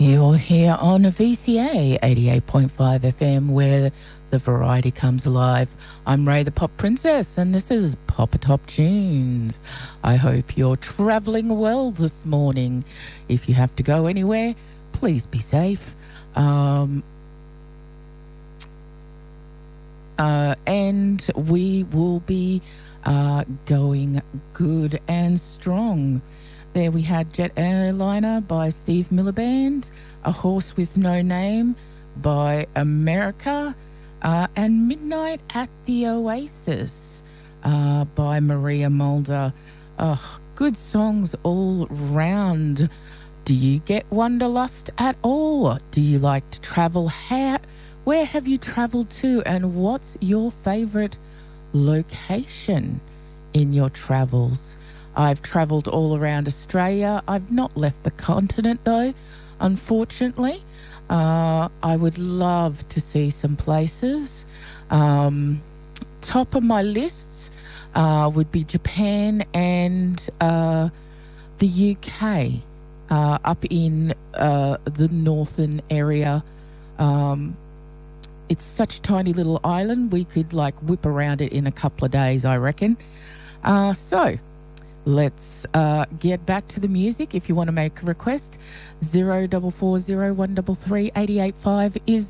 You're here on VCA 88.5 FM where the variety comes alive. I'm Ray the Pop Princess and this is Pop Top Tunes. I hope you're travelling well this morning. If you have to go anywhere, please be safe. And we will be going good and strong. There we had Jet Airliner by Steve Miller Band, A Horse with No Name by America, and Midnight at the Oasis by Maria Mulder. Good songs all round. Do you get wanderlust at all? Do you like to travel? Where have you travelled to, and what's your favourite location in your travels? I've travelled all around Australia. I've not left the continent though, unfortunately. I would love to see some places. Top of my lists would be Japan and the UK, up in the northern area. It's such a tiny little island. We could like whip around it in a couple of days, I reckon. So let's get back to the music. If you want to make a request, 0440 133 885 is